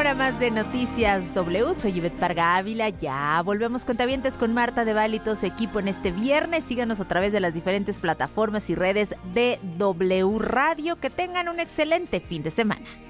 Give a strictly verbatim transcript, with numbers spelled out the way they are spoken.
hora más de Noticias W. Soy Ivette Parga Ávila. Ya volvemos cuentavientes con Marta de Val y todo su equipo en este viernes. Síganos a través de las diferentes plataformas y redes de W Radio. Que tengan un excelente fin de semana.